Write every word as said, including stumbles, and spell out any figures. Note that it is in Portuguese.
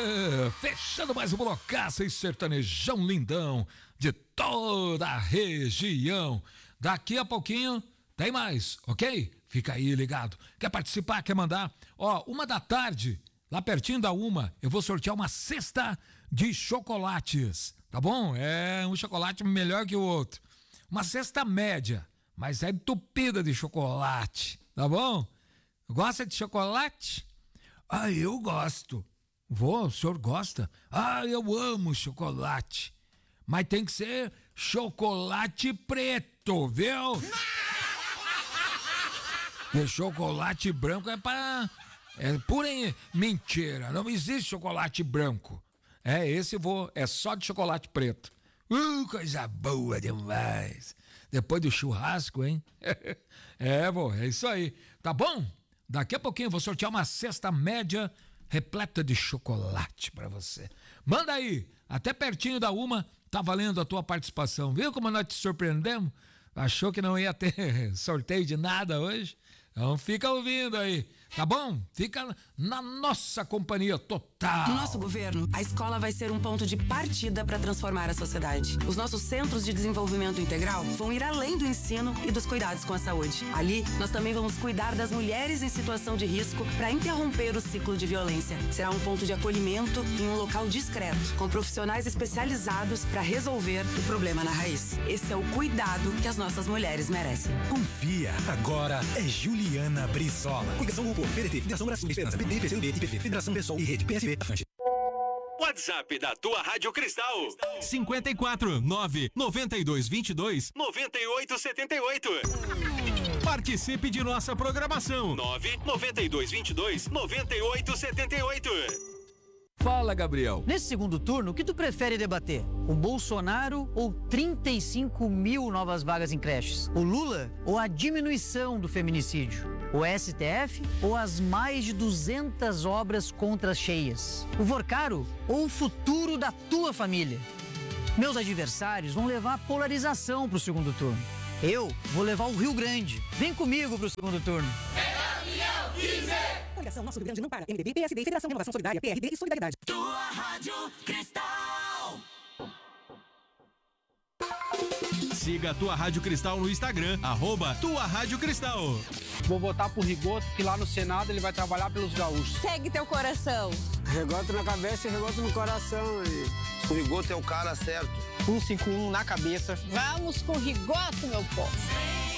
É, fechando mais um blocaço e sertanejão lindão de toda a região. Daqui a pouquinho tem mais, ok? Fica aí ligado. Quer participar, quer mandar? Ó, uma da tarde, lá pertinho da uma, eu vou sortear uma cesta de chocolates, tá bom? É um chocolate melhor que o outro. Uma cesta média, mas é entupida de chocolate, tá bom? Gosta de chocolate? Ah, eu gosto. Vô, o senhor gosta? Ah, eu amo chocolate. Mas tem que ser chocolate preto, viu? E chocolate branco é para... É pura mentira. Não existe chocolate branco. É, esse vô, é só de chocolate preto. Uh, coisa boa demais. Depois do churrasco, hein? É, vô, é isso aí. Tá bom? Daqui a pouquinho eu vou sortear uma cesta média repleta de chocolate pra você. Manda aí, até pertinho da uma, tá valendo a tua participação. Viu como nós te surpreendemos? Achou que não ia ter sorteio de nada hoje? Então fica ouvindo aí, tá bom? Fica na nossa companhia total. No nosso governo, a escola vai ser um ponto de partida para transformar a sociedade. Os nossos centros de desenvolvimento integral vão ir além do ensino e dos cuidados com a saúde. Ali, nós também vamos cuidar das mulheres em situação de risco para interromper o ciclo de violência. Será um ponto de acolhimento em um local discreto, com profissionais especializados para resolver o problema na raiz. Esse é o cuidado que as nossas mulheres merecem. Confia, agora é Juliana Brizola. Ligação Grupo, P D T, Federação Brasil de Esperança, P D, P C U B, I P F, Federação Pessoal e Rede, P S B, Afante. WhatsApp da tua Rádio Cristal. cinquenta e quatro, nove, noventa e dois, vinte e dois, noventa e oito setenta e oito. Participe de nossa programação. nove, noventa e dois, vinte e dois, noventa e oito setenta e oito. Fala, Gabriel. Nesse segundo turno, o que tu prefere debater? O Bolsonaro ou trinta e cinco mil novas vagas em creches? O Lula ou a diminuição do feminicídio? O S T F ou as mais de duzentas obras contra as cheias? O Vorcaro ou o futuro da tua família? Meus adversários vão levar a polarização pro segundo turno. Eu vou levar o Rio Grande. Vem comigo pro segundo turno. Coligação Nosso Rio Grande não para. M D B, P S D, Federação Renovação Solidária, P R D e Solidariedade. Tua Rádio Cristal. Siga a tua Rádio Cristal no Instagram, arroba tua Rádio Cristal. Vou votar pro Rigoto, que lá no Senado ele vai trabalhar pelos gaúchos. Segue teu coração. Rigoto na cabeça e Rigoto no coração. E... o Rigoto é o cara certo. cento e cinquenta e um na cabeça. Vamos com Rigoto, meu povo.